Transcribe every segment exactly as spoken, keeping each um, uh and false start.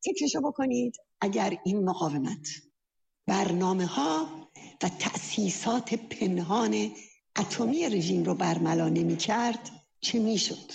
فکرشو بکنید اگر این مقاومت برنامه ها و تأسیسات پنهان اتمی رژیم رو برملا نمی کرد چه می شد؟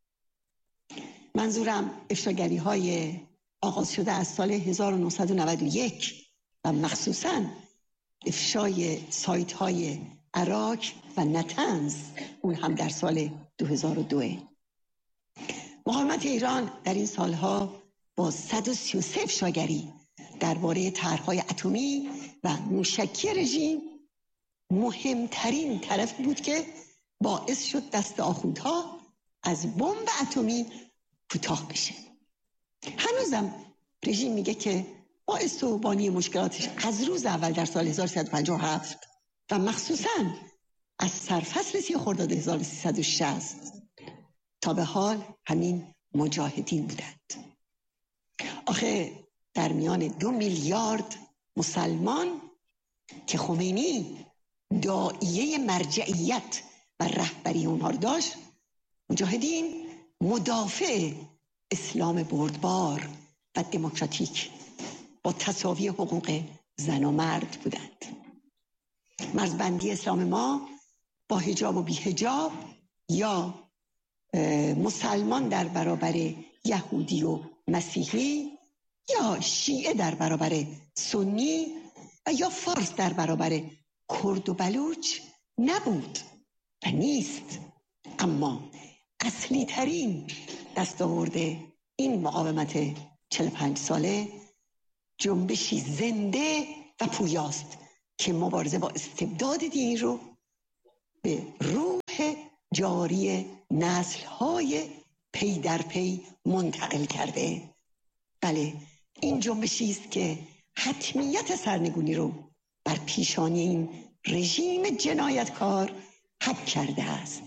منظورم افشاگری های آغاز شده از سال هزار و نهصد و نود و یک و مخصوصاً افشای سایت های عراق و نتنز، اون هم در سال دو هزار و دو. مقاومت ایران در این سالها با صد و سی و سه افشاگری درباره طرح‌های اتمی و موشکی رژیم مهمترین طرف بود که باعث شد دست آخوندها از بمب اتمی کوتاه بشه. هنوزم رژیم میگه که باعث و بانی مشکلاتش از روز اول در سال هزار و سیصد و پنجاه و هفت و مخصوصاً از سرفصل سی خرداد هزار و سیصد و شصت تا به حال همین مجاهدین بودند. آخه در میان دو میلیارد مسلمان که خمینی داعیه مرجعیت و رهبری اونها رو داشت، مجاهدین مدافع اسلام بردبار و دموکراتیک با تساوی حقوق زن و مرد بودند. مرزبندی اسلام ما با حجاب و بی حجاب یا مسلمان در برابر یهودی و مسیحی یا شیعه در برابر سنی و یا فارس در برابر کرد و بلوچ نبود و نیست. اما اصلی ترین دستاورد این مقاومت چهل و پنج ساله جنبشی زنده و پویاست که مبارزه با استبداد دینی رو به روح جاری نسل‌های پی در پی منتقل کرده. بله، این جنبشی است که حتمیت سرنگونی رو بر پیشانی این رژیم جنایتکار حک کرده است.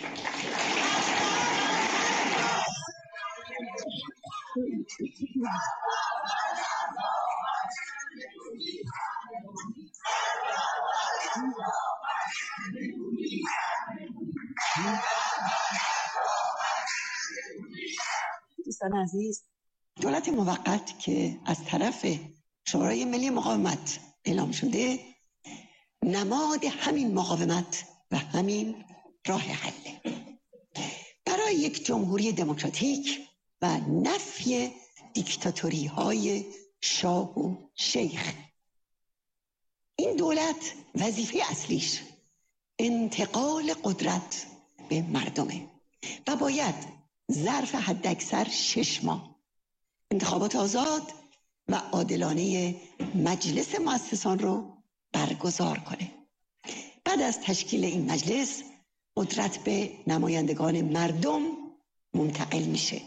دوستان عزیز، دولت موقت که از طرف شورای ملی مقاومت اعلام شده نماد همین مقاومت و همین راه حله برای یک جمهوری دموکراتیک و نفی دیکتاتوری های شاه و شیخ. این دولت وظیفه اصلیش انتقال قدرت به مردمه و باید ظرف حداکثر شش ماه انتخابات آزاد و عادلانه مجلس مؤسسان رو برگزار کنه. بعد از تشکیل این مجلس قدرت به نمایندگان مردم منتقل میشه.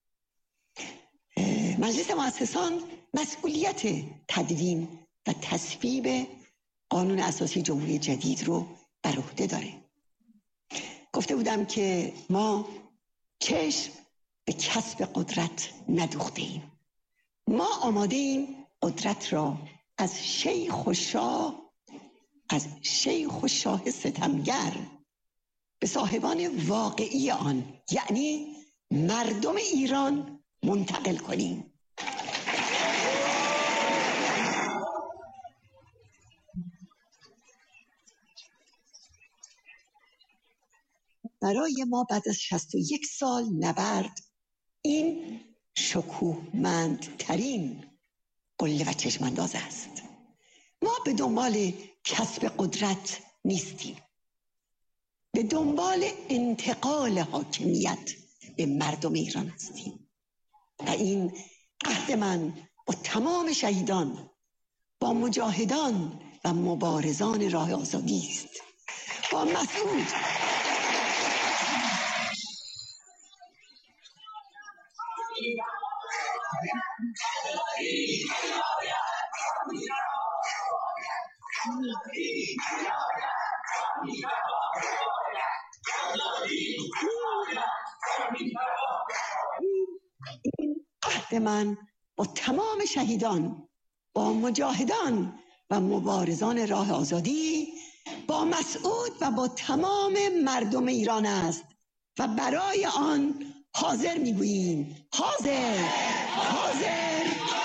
مجلس مؤسسان مسئولیت تدوین و تصویب قانون اساسی جمهوری جدید رو بر عهده داره. گفته بودم که ما چشم به کسب قدرت ندوخته ایم. ما آماده ایم قدرت را از شیخ و شاه از شیخ و شاه ستمگر به صاحبان واقعی آن، یعنی مردم ایران، منتقل کنیم. برای ما بعد از شصت و یک سال نبرد این شکوهمندترین قله و چشمانداز است. ما به دنبال کسب قدرت نیستیم، به دنبال انتقال حاکمیت به مردم ایران هستیم و این عهد من با تمام شهیدان، با مجاهدان و مبارزان راه آزادی است. با مسعود این عهد من با تمام شهیدان، با مجاهدان و مبارزان راه آزادی، با مسعود و با تمام مردم ایران است و برای آن حاضر میگوییم. حاضر حاضر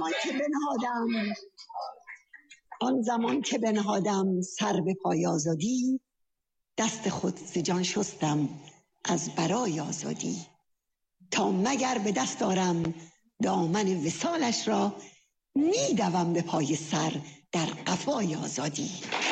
زمان که بنهادم آن زمان که بنهادم سر به پای آزادی، دست خود ز جان شستم از برای آزادی. تا مگر به دست آرم دامن وصالش را، میدوم به پای سر در قفای آزادی.